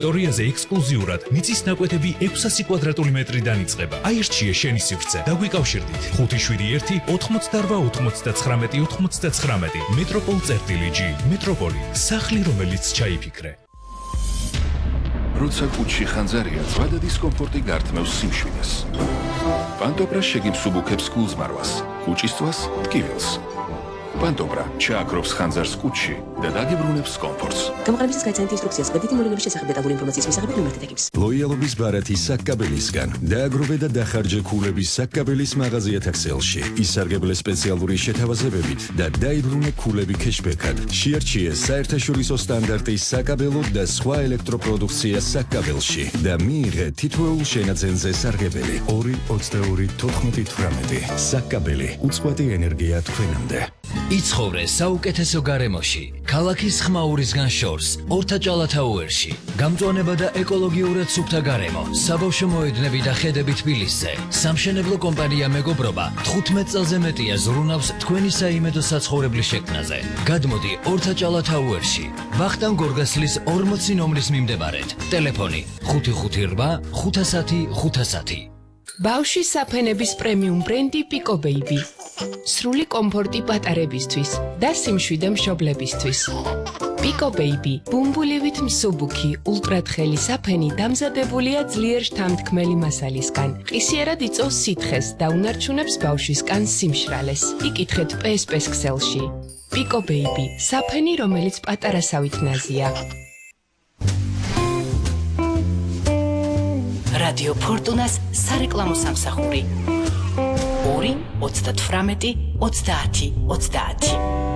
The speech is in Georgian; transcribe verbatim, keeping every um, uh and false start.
ტერიტორიაზე ექსკლუზიურად მიწის ნაკვეთები ექვსასი კვადრატული მეტრიდან იწყება. აირჩიე შენი სივრცე. დაგვიკავშირდით ხუთი შვიდი ერთი ოცდაოთხ ოცდათხმეტ ოცდათხმეტ მეტროპოლ წერტილი G. მეტროპოლი, სახლი, რომელიც ჩაიფიქრე. როცა კუჩი ხანძარია, ზვადა დისკომფორტი გართმევს სიმშვიდეს. პანტობრა შეგიმსუბუქებს გულზმარვას, კუჭისწვას, ტკივილს. პანტობრა ჩააქრობს ხანძარს კუჩში და დაგიბრუნებს კომფორტს. გამოყენებისას გაიცანით ინსტრუქციას, კრედიტი მოვლენების შესახებ დეტალური ინფორმაციის მისაღები მიმართეთ ეკიპს. ლოიალობის ბარათი საკაბელისგან. დააგროვე და დახარჯე ქულების საკაბელის მაღაზიათა ქსელში. ისარგებლე სპეციალური შეთავაზებებით და დაიბრუნე ქულები ქეშბექად. შეარჩიე საერთაშორისო სტანდარტის საკაბელო და სხვა ელექტროპროდუქცია საკაბელში და მიიღე თითოეულ შენაძენზე სარგებელი. ორი ოცდაორი თოთხმეტი თვრამეტი. საკაბელი, უწყვეტი ენერგია თქვენამდე. იცხოვრე საუკეთესო გარემოში, ქალაქის ხმაურისგან შორს, ორთაჭალათაუერში. გამწვანება და ეკოლოგიურად სუფთა გარემო, საბავშვო მოედნები და ხედები თბილისზე. სამშენებლო კომპანია მეგობრობა თხუთმეტ წელზე მეტია ზრუნავს თქვენი საიმედო საცხოვრებლის შექმნაზე. გადმოდი ორთაჭალათაუერში, ვახტანგ გორგასლის ორმოცი ნომრის მიმდებარედ. ტელეფონი ხუთი ხუთი რვა ხუთასათი ხუთასათი. ბავშვის საფენების პრემიუმ ბრენდი Pico Baby. სრული კომფორტი პატარებისთვის და სიმშვიდე მშობლებისთვის. Pico Baby, ბუმბულივით მსუბუქი, ულტრათხელი საფენი დამზადებულია ძლიერ შთამთქმელი მასალისგან. ყისიერად იწვევს სითხეს და უნარჩუნებს ბავშვის კანს სიმშრალეს. იკითხეთ პ ეს პ-ს ქსელში. Pico Baby, საფენი, რომელიც პატარასავით ნაზია. რადიო ფორტუნას სარეკლამო სამსახური. ორი ოცდათვრამეტი ოცდაათი ოცდაათი.